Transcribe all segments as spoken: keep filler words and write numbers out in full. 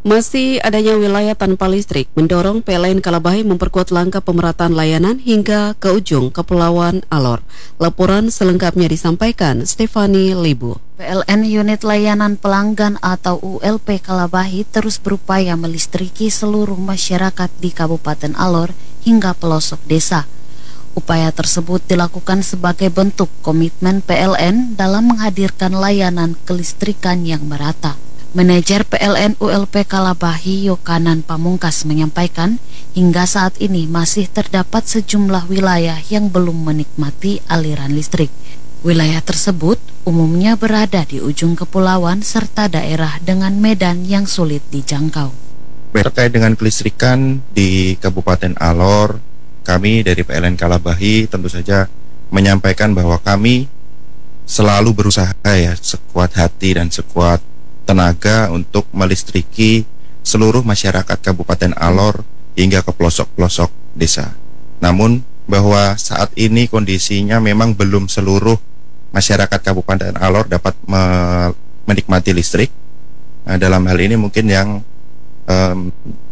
Masih adanya wilayah tanpa listrik mendorong P L N Kalabahi memperkuat langkah pemerataan layanan hingga ke ujung Kepulauan Alor. Laporan selengkapnya disampaikan Stefani Libu. P L N Unit Layanan Pelanggan atau U L P Kalabahi terus berupaya melistriki seluruh masyarakat di Kabupaten Alor hingga pelosok desa. Upaya tersebut dilakukan sebagai bentuk komitmen P L N dalam menghadirkan layanan kelistrikan yang merata. Manajer P L N U L P Kalabahi Yokanan Pamungkas menyampaikan, hingga saat ini masih terdapat sejumlah wilayah yang belum menikmati aliran listrik. Wilayah tersebut umumnya berada di ujung kepulauan serta daerah dengan medan yang sulit dijangkau. Terkait dengan kelistrikan di Kabupaten Alor, kami dari P L N Kalabahi tentu saja menyampaikan bahwa kami selalu berusaha ya sekuat hati dan sekuat tenaga untuk melistriki seluruh masyarakat Kabupaten Alor hingga ke pelosok-pelosok desa. Namun bahwa saat ini kondisinya memang belum seluruh masyarakat Kabupaten Alor dapat me- menikmati listrik. Nah, dalam hal ini mungkin yang um,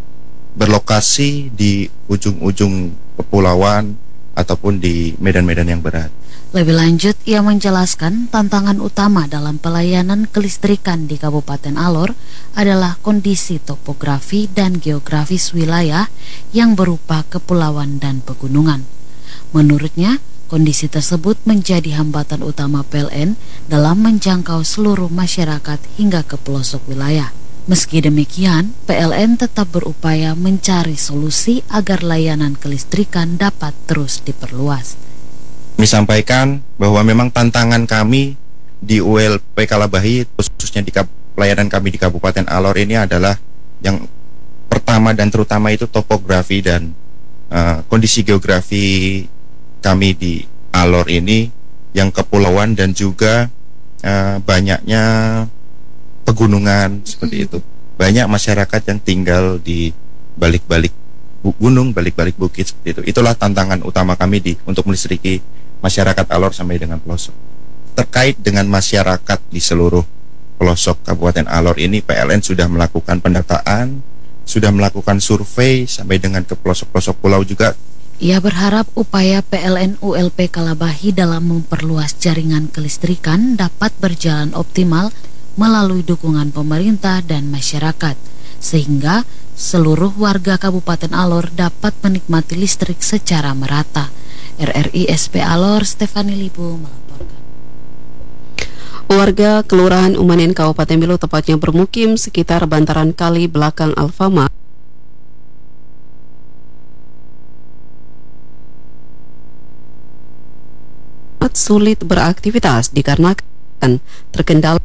berlokasi di ujung-ujung kepulauan ataupun di medan-medan yang berat. Lebih lanjut, ia menjelaskan tantangan utama dalam pelayanan kelistrikan di Kabupaten Alor adalah kondisi topografi dan geografis wilayah yang berupa kepulauan dan pegunungan. Menurutnya, kondisi tersebut menjadi hambatan utama P L N dalam menjangkau seluruh masyarakat hingga ke pelosok wilayah. Meski demikian, P L N tetap berupaya mencari solusi agar layanan kelistrikan dapat terus diperluas. Kami sampaikan bahwa memang tantangan kami di U L P Kalabahi, khususnya di pelayanan kami di Kabupaten Alor ini adalah yang pertama dan terutama itu topografi dan uh, kondisi geografi kami di Alor ini yang kepulauan dan juga uh, banyaknya pegunungan seperti itu. Banyak masyarakat yang tinggal di balik-balik gunung, balik-balik bukit seperti itu. Itulah tantangan utama kami di untuk melistriki masyarakat Alor sampai dengan pelosok. Terkait dengan masyarakat di seluruh pelosok Kabupaten Alor ini, P L N sudah melakukan pendataan, sudah melakukan survei sampai dengan ke pelosok-pelosok pulau juga. Ia berharap upaya P L N U L P Kalabahi dalam memperluas jaringan kelistrikan dapat berjalan optimal melalui dukungan pemerintah dan masyarakat, sehingga seluruh warga Kabupaten Alor dapat menikmati listrik secara merata. R R I S P Alor, Stefani Libu melaporkan. Warga Kelurahan Umanen Kabupaten Belu tepatnya bermukim sekitar bantaran kali belakang Alfamart sulit beraktivitas dikarenakan terkendala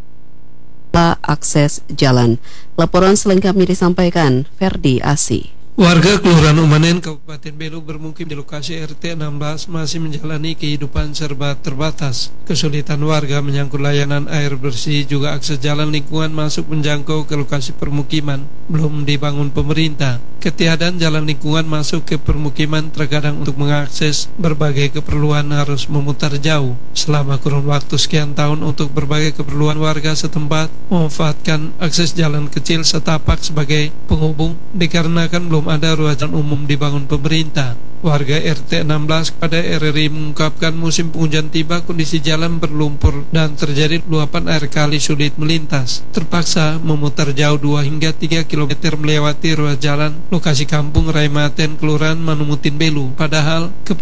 akses jalan. Laporan selengkapnya disampaikan Ferdi Asi. Warga Kelurahan Umanen Kabupaten Belu bermukim di lokasi R T enam belas masih menjalani kehidupan serba terbatas. Kesulitan warga menyangkut layanan air bersih juga akses jalan lingkungan masuk menjangkau ke lokasi permukiman belum dibangun pemerintah. Ketiadaan jalan lingkungan masuk ke permukiman terkadang untuk mengakses berbagai keperluan harus memutar jauh. Selama kurun waktu sekian tahun untuk berbagai keperluan warga setempat memanfaatkan akses jalan kecil setapak sebagai penghubung dikarenakan belum ada ruas jalan umum dibangun pemerintah. Warga R T enam belas pada R R I mengungkapkan musim penghujan tiba, kondisi jalan berlumpur dan terjadi luapan air kali sulit melintas. Terpaksa memutar jauh dua hingga tiga kilometer melewati ruas jalan lokasi kampung Raimaten Kelurahan Manumutin Belu. Padahal